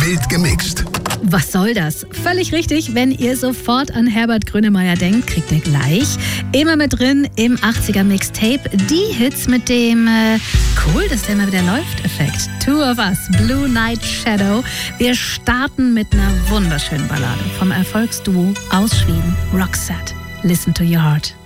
Wild gemixt. Was soll das? Völlig richtig, wenn ihr sofort an Herbert Grönemeyer denkt, kriegt ihr gleich immer mit drin im 80er Mixtape die Hits mit dem cool, dass der mal wieder läuft Effekt. Two of Us, Blue Night Shadow. Wir starten mit einer wunderschönen Ballade vom Erfolgsduo aus Schweden, Roxette. Listen to your heart.